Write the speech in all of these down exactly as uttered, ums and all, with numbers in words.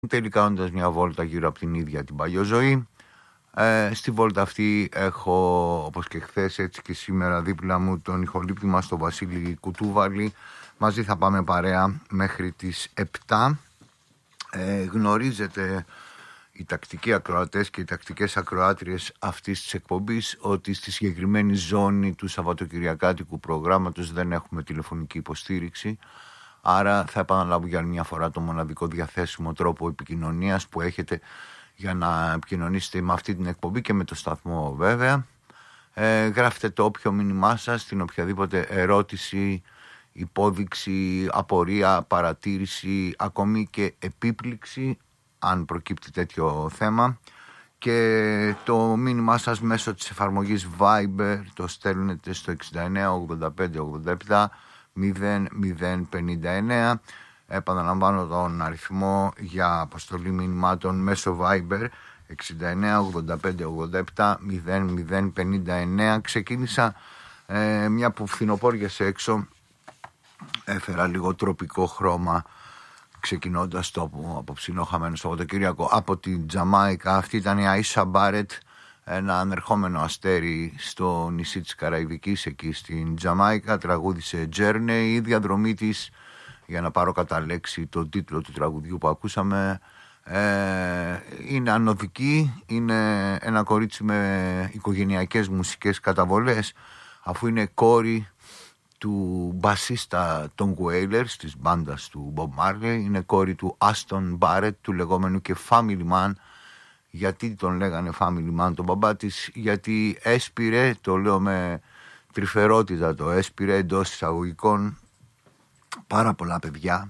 Τελικά κάνοντας μια βόλτα γύρω από την ίδια την παλιοζωή. Ε, στη βόλτα αυτή έχω, όπως και χθες έτσι και σήμερα, δίπλα μου τον ηχολήπτη μας, τον Βασίλη Κουτούβαλη. Μαζί θα πάμε παρέα μέχρι τις επτά. Ε, γνωρίζετε οι τακτικοί ακροατές και οι τακτικές ακροάτριες αυτής της εκπομπής ότι στη συγκεκριμένη ζώνη του Σαββατοκυριακάτικου προγράμματος δεν έχουμε τηλεφωνική υποστήριξη. Άρα θα επαναλάβω για μια φορά το μοναδικό διαθέσιμο τρόπο επικοινωνίας που έχετε για να επικοινωνήσετε με αυτή την εκπομπή και με το σταθμό βέβαια. Ε, γράφετε το όποιο μήνυμά σας, την οποιαδήποτε ερώτηση, υπόδειξη, απορία, παρατήρηση, ακόμη και επίπληξη αν προκύπτει τέτοιο θέμα, και το μήνυμά σας μέσω της εφαρμογής Viber το στέλνετε στο εξήντα εννέα ογδόντα πέντε ογδόντα επτά μηδέν μηδέν πενήντα εννέα. Επαναλαμβάνω τον αριθμό για αποστολή μηνυμάτων μέσω Viber εξήντα εννέα ογδόντα πέντε ογδόντα επτά μηδέν μηδέν πενήντα εννέα. Ξεκίνησα ε, μια που φθινοπόριασε έξω, έφερα λίγο τροπικό χρώμα ξεκινώντας το απόψινό χαμένο Σαββατοκύριακο από την Τζαμάικα. Αυτή ήταν η Αΐσα Μπάρετ, ένα ανερχόμενο αστέρι στο νησί της Καραϊβικής εκεί στην Τζαμάικα. Τραγούδισε Journey. Η διαδρομή της, για να πάρω κατά λέξη τον τίτλο του τραγουδιού που ακούσαμε, ε, είναι ανωδική. Είναι ένα κορίτσι με οικογενειακές μουσικές καταβολές, αφού είναι κόρη του μπασίστα των Wailers, της μπάντας του Bob Marley. Είναι κόρη του Aston Barrett, του λεγόμενου και Family Man. Γιατί τον λέγανε Family Man τον μπαμπά της? Γιατί έσπηρε, το λέω με τρυφερότητα, το έσπηρε εντός εισαγωγικών πάρα πολλά παιδιά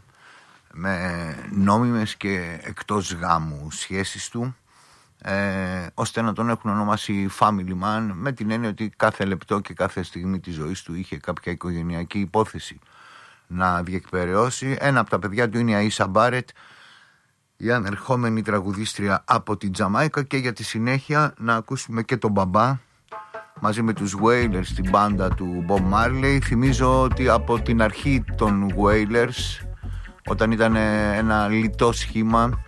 με νόμιμες και εκτός γάμου σχέσεις του, ε, ώστε να τον έχουν ονομάσει Family Man, με την έννοια ότι κάθε λεπτό και κάθε στιγμή της ζωής του είχε κάποια οικογενειακή υπόθεση να διεκπεραιώσει. Ένα από τα παιδιά του είναι η Αΐσα Μπάρετ, η ανερχόμενη τραγουδίστρια από την Τζαμάικα, και για τη συνέχεια να ακούσουμε και τον μπαμπά μαζί με τους Wailers, την μπάντα του Bob Marley. Θυμίζω ότι από την αρχή των Wailers, όταν ήταν ένα λιτό σχήμα,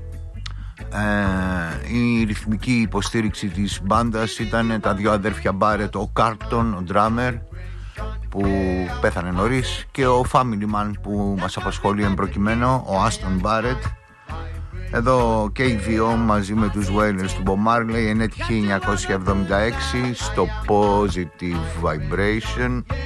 ε, η ρυθμική υποστήριξη της μπάντας ήταν τα δύο αδέρφια Μπάρετ, ο Κάρτον, ο ντράμερ, που πέθανε νωρίς, και ο Family Man που μας απασχολεί εμπροκειμένο, ο Aston Barrett. Εδώ και οι δύο μαζί με τους Wailers του Bob Marley, είναι χίλια εννιακόσια εβδομήντα έξι στο Positive Vibration.